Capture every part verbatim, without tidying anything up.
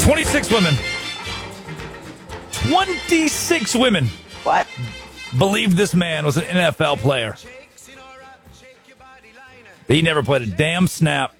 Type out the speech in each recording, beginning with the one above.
twenty-six women. twenty-six women. What? Believed this man was an N F L player. He never played a damn snap.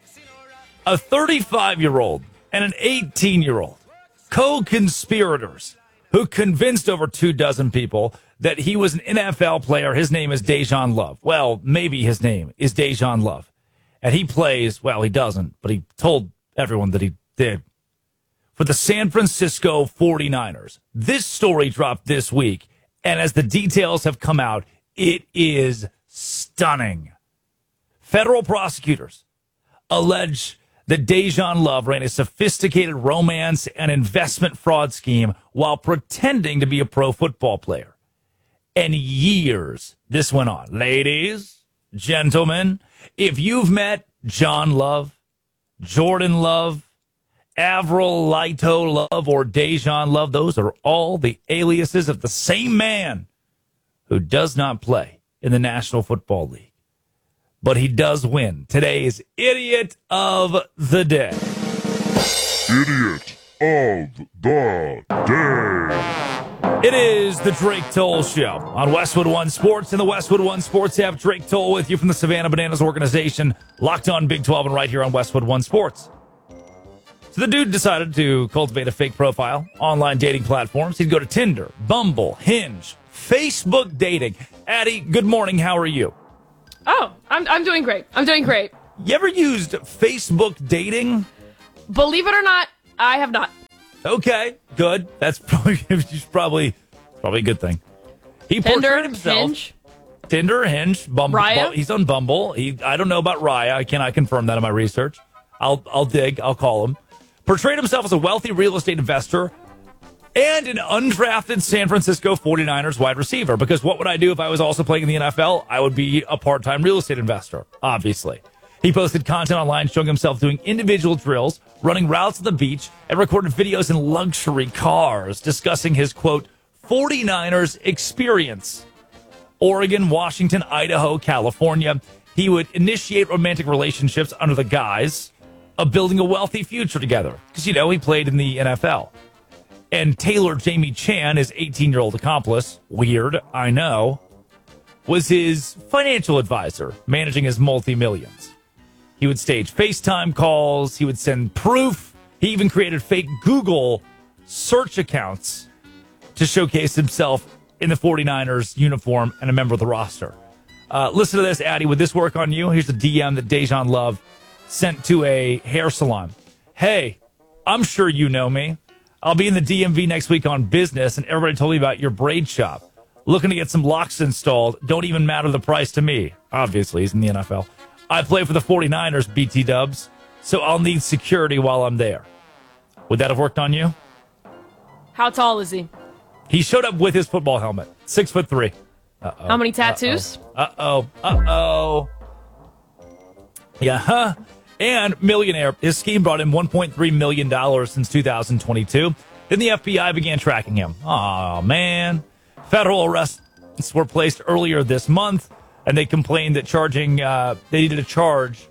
A thirty-five-year-old and an eighteen-year-old co-conspirators who convinced over two dozen people that he was an N F L player. His name is Dejan Love. Well, maybe his name is Dejan Love. And he plays, well, he doesn't, but he told everyone that he did, for the San Francisco forty-niners. This story dropped this week, and as the details have come out, it is stunning. Federal prosecutors allege that Dejan Love ran a sophisticated romance and investment fraud scheme while pretending to be a pro football player. And years this went on. Ladies, gentlemen, if you've met John Love, Jordan Love, Avril Laito Love, or Dejan Love, those are all the aliases of the same man who does not play in the National Football League. But he does win today's Idiot of the Day. Idiot of the Day. It is the Drake Toll Show on Westwood One Sports and the Westwood One Sports app. Drake Toll with you from the Savannah Bananas organization, locked on Big twelve and right here on Westwood One Sports. So the dude decided to cultivate a fake profile, online dating platforms. He'd go to Tinder, Bumble, Hinge, Facebook dating. Addie, good morning. How are you? Oh, I'm I'm doing great. I'm doing great. You ever used Facebook dating? Believe it or not, I have not. Okay, good. That's probably probably probably a good thing. He Tinder, portrayed himself. Hinge. Tinder, Hinge, Bumble. Raya? He's on Bumble. He I don't know about Raya. I cannot confirm that in my research. I'll I'll dig. I'll call him. Portrayed himself as a wealthy real estate investor and an undrafted San Francisco forty-niners wide receiver. Because what would I do if I was also playing in the N F L? I would be a part-time real estate investor, obviously. He posted content online showing himself doing individual drills, running routes at the beach, and recorded videos in luxury cars discussing his, quote, forty-niners experience. Oregon, Washington, Idaho, California. He would initiate romantic relationships under the guise of building a wealthy future together. Because, you know, he played in the N F L. And Taylor Jamie Chan, his eighteen-year-old accomplice, weird, I know, was his financial advisor, managing his multi-millions. He would stage FaceTime calls. He would send proof. He even created fake Google search accounts to showcase himself in the forty-niners uniform and a member of the roster. Uh, listen to this, Addie. Would this work on you? Here's the D M that Dejan Love sent to a hair salon. Hey, I'm sure you know me. I'll be in the D M V next week on business, and everybody told me about your braid shop. Looking to get some locks installed. Don't even matter the price to me. Obviously, he's in the N F L. I play for the forty-niners, B T Dubs, so I'll need security while I'm there. Would that have worked on you? How tall is he? He showed up with his football helmet. Six foot three. Uh-oh. How many tattoos? Uh-oh. Uh-oh. Uh-oh. Yeah, huh? And millionaire. His scheme brought in one point three million dollars since two thousand twenty-two. Then the F B I began tracking him. Oh, man. Federal arrests were placed earlier this month, and they complained that charging, uh, they needed to charge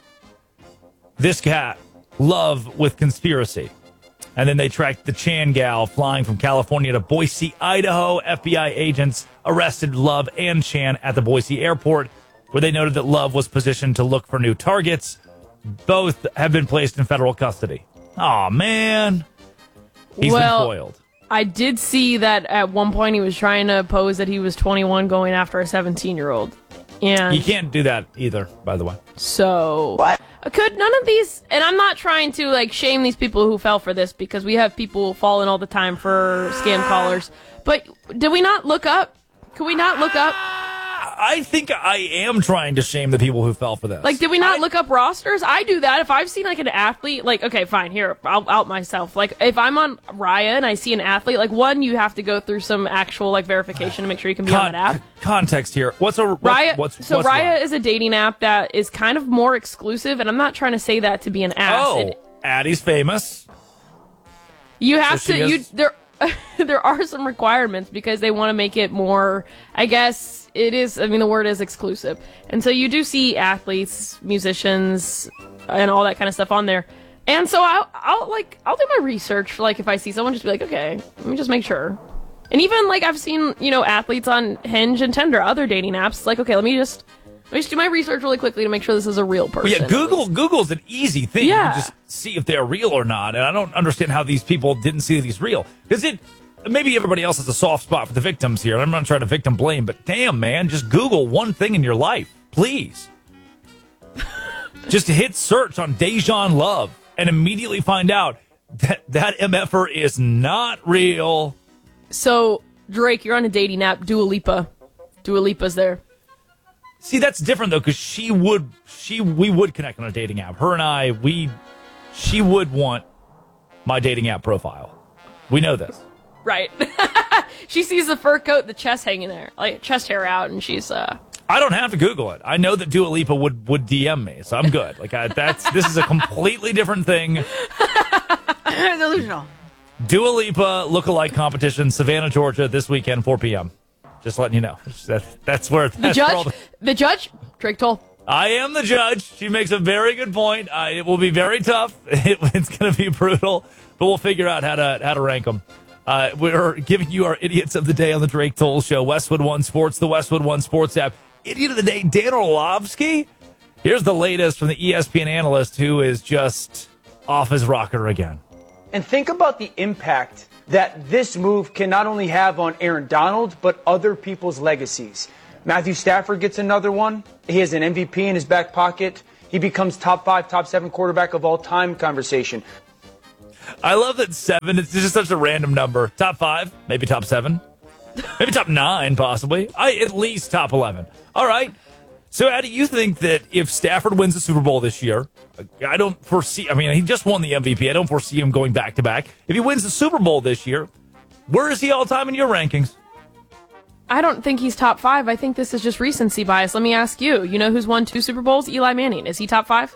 this cat, Love, with conspiracy. And then they tracked the Chan gal flying from California to Boise, Idaho. F B I agents arrested Love and Chan at the Boise airport, where they noted that Love was positioned to look for new targets. Both have been placed in federal custody. Oh man. He's well, been foiled. I did see that at one point he was trying to pose that he was twenty-one going after a seventeen-year-old. And you can't do that either, by the way. So, what? Could none of these, and I'm not trying to like shame these people who fell for this, because we have people falling all the time for scam callers. But did we not look up? Could we not look up? I think I am trying to shame the people who fell for this. Like, did we not I, look up rosters? I do that. If I've seen, like, an athlete, like, okay, fine, here, I'll out myself. Like, if I'm on Raya and I see an athlete, like, one, you have to go through some actual, like, verification to make sure you can be con- on that app. Context here. What's a... What's, Raya, what's, so what's Raya Raya is a dating app that is kind of more exclusive, and I'm not trying to say that to be an ass. Oh, It, Addie's famous. you have So she to, you, has- there, there are some requirements because they want to make it more, I guess... It is, I mean, the word is exclusive. And so you do see athletes, musicians, and all that kind of stuff on there. And so I'll, I'll like I'll do my research. Like if I see someone, just be like, okay, let me just make sure. And even like I've seen, you know, athletes on Hinge and Tinder, other dating apps. It's like, okay, let me just let me just do my research really quickly to make sure this is a real person. Well, yeah, Google Google's an easy thing. Yeah. You can just see if they're real or not. And I don't understand how these people didn't see that he's real. Because it maybe everybody else has a soft spot for the victims here. I'm not trying to victim blame, but damn, man, just Google one thing in your life, please. Just hit search on Dejan Love and immediately find out that that M F R is not real. So, Drake, you're on a dating app. Dua Lipa. Dua Lipa's there. See, that's different, though, because she would, she, we would connect on a dating app. Her and I, we, she would want my dating app profile. We know this. Right. She sees the fur coat, the chest hanging there, like chest hair out, and she's, uh... I don't have to Google it. I know that Dua Lipa would, would D M me, so I'm good. Like, I, that's, this is a completely different thing. Delusional. Dua Lipa lookalike competition, Savannah, Georgia, this weekend, four p.m. Just letting you know. That's, that's where The that's judge, where all the, the judge, Drake Toll. I am the judge. She makes a very good point. Uh, it will be very tough. It, it's going to be brutal, but we'll figure out how to how to rank them. Uh, we're giving you our idiots of the day on the Drake Toll Show. Westwood One Sports, the Westwood One Sports app. Idiot of the day, Dan Orlovsky. Here's the latest from the E S P N analyst who is just off his rocker again. And think about the impact that this move can not only have on Aaron Donald, but other people's legacies. Matthew Stafford gets another one. He has an M V P in his back pocket. He becomes top five, top seven quarterback of all time conversation. I love that seven. It's just such a random number. Top five, maybe top seven, maybe top nine, possibly. I at least top eleven. All right. So, how do you think that if Stafford wins the Super Bowl this year, I don't foresee, I mean, he just won the M V P. I don't foresee him going back to back. If he wins the Super Bowl this year, where is he all time in your rankings? I don't think he's top five. I think this is just recency bias. Let me ask you. You know who's won two Super Bowls? Eli Manning. Is he top five?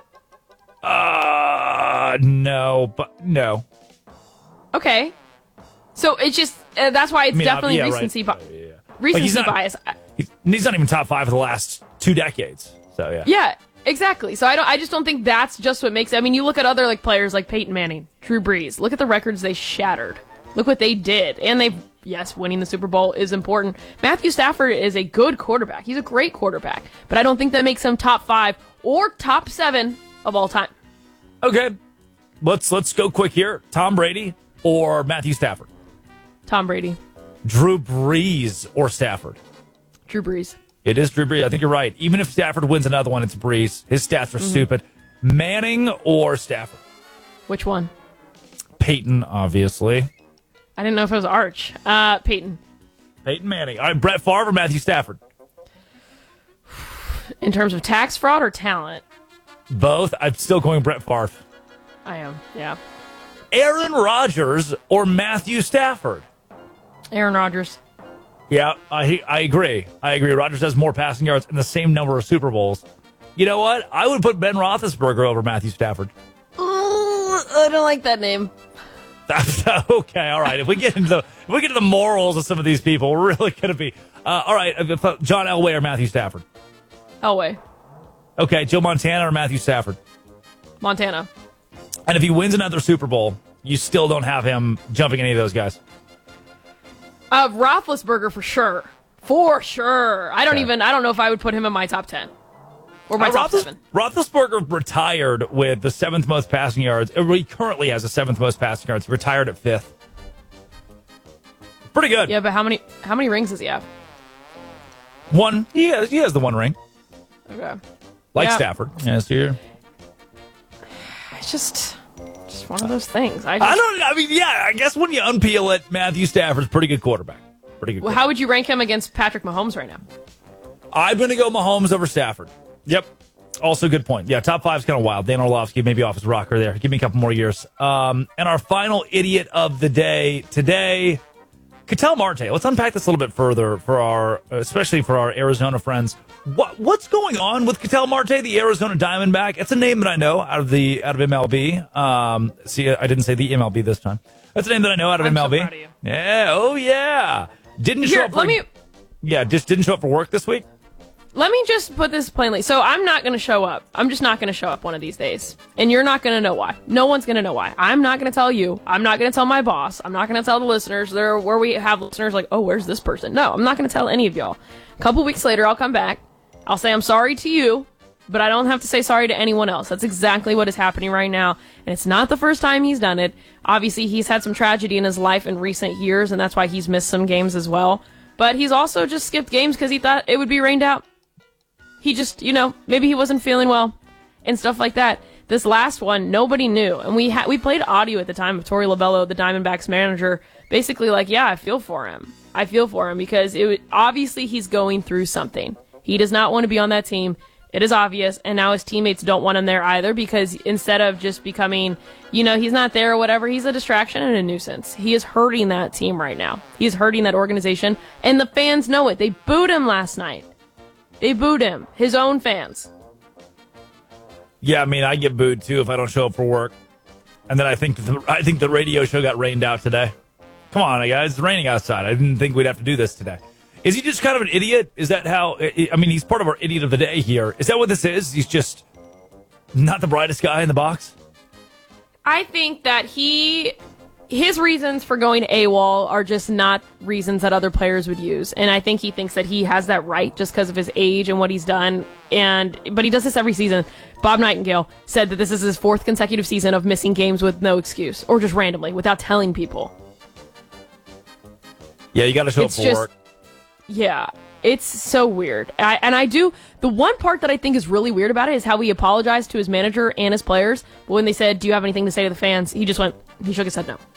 Uh, no, but no. Okay. So it's just, uh, that's why it's I mean, definitely uh, yeah, recency, right. bi- Uh, yeah. recency he's not, bias. He's, he's not even top five for the last two decades. So, yeah. Yeah, exactly. So I don't. I just don't think that's just what makes it. I mean, you look at other like players like Peyton Manning, Drew Brees. Look at the records they shattered. Look what they did, and they've yes, winning the Super Bowl is important. Matthew Stafford is a good quarterback. He's a great quarterback, but I don't think that makes him top five or top seven of all time. Okay, let's let's go quick here. Tom Brady or Matthew Stafford? Tom Brady, Drew Brees or Stafford? Drew Brees. It is Drew Brees. I think you're right. Even if Stafford wins another one, it's Brees. His stats are mm-hmm. stupid. Manning or Stafford? Which one? Peyton, obviously. I didn't know if it was Arch. Uh, Peyton. Peyton Manning. All right, Brett Favre or Matthew Stafford? In terms of tax fraud or talent? Both. I'm still going Brett Favre. I am, yeah. Aaron Rodgers or Matthew Stafford? Aaron Rodgers. Yeah, I I agree. I agree. Rodgers has more passing yards and the same number of Super Bowls. You know what? I would put Ben Roethlisberger over Matthew Stafford. Ooh, I don't like that name. Okay, all right. If we get into the if we get into the morals of some of these people, we're really going to be uh, all right. John Elway or Matthew Stafford? Elway. Okay, Joe Montana or Matthew Stafford? Montana. And if he wins another Super Bowl, you still don't have him jumping any of those guys? Uh, Roethlisberger for sure. For sure. I don't okay. even, I don't know if I would put him in my top ten. Or my uh, top Roethlis- seven. Roethlisberger retired with the seventh most passing yards. He currently has the seventh most passing yards. Retired at fifth. Pretty good. Yeah, but how many how many rings does he have? One. He has, he has the one ring. Okay. Like yeah. Stafford. Yes, you're... It's just... Just one of those things. I, just, I don't. I mean, yeah. I guess when you unpeel it, Matthew Stafford's pretty good quarterback. Pretty good. Well, how would you rank him against Patrick Mahomes right now? I'm going to go Mahomes over Stafford. Yep. Also, good point. Yeah, top five's kind of wild. Dan Orlovsky maybe off his rocker there. Give me a couple more years. Um, and our final idiot of the day today, Ketel Marte. Let's unpack this a little bit further for our, especially for our Arizona friends. What what's going on with Ketel Marte, the Arizona Diamondback? It's a name that I know out of the out of M L B. Um, see, I didn't say the M L B this time. That's a name that I know out of I'm M L B. So proud of you. Yeah. Oh yeah. Didn't Here, show up. For, let me. Yeah, just didn't show up for work this week. let me just put this plainly. So I'm not going to show up. I'm just not going to show up one of these days. And you're not going to know why. No one's going to know why. I'm not going to tell you. I'm not going to tell my boss. I'm not going to tell the listeners. There, where we have listeners like, oh, where's this person? No, I'm not going to tell any of y'all. A couple weeks later, I'll come back. I'll say I'm sorry to you, but I don't have to say sorry to anyone else. That's exactly what is happening right now. And it's not the first time he's done it. Obviously, he's had some tragedy in his life in recent years, and that's why he's missed some games as well. But he's also just skipped games because he thought it would be rained out. He just, you know, maybe he wasn't feeling well and stuff like that. This last one, nobody knew. And we ha- we played audio at the time of Torey Lovullo, the Diamondbacks manager, basically like, yeah, I feel for him. I feel for him because it obviously he's going through something. He does not want to be on that team. It is obvious. And now his teammates don't want him there either because instead of just becoming, you know, he's not there or whatever, he's a distraction and a nuisance. He is hurting that team right now. He is hurting that organization. And the fans know it. They booed him last night. They booed him. His own fans. Yeah, I mean, I get booed too if I don't show up for work. And then I think the, I think the radio show got rained out today. Come on, guys. It's raining outside. I didn't think we'd have to do this today. Is he just kind of an idiot? Is that how... I mean, he's part of our idiot of the day here. Is that what this is? He's just not the brightest guy in the box? I think that he... His reasons for going AWOL are just not reasons that other players would use. And I think he thinks that he has that right just because of his age and what he's done. And But he does this every season. Bob Nightingale said that this is his fourth consecutive season of missing games with no excuse. Or just randomly, without telling people. Yeah, you got to show It's up for just- work. Yeah, it's so weird. I, and I do, the one part that I think is really weird about it is how he apologized to his manager and his players. But when they said, do you have anything to say to the fans? He just went, he shook his head no.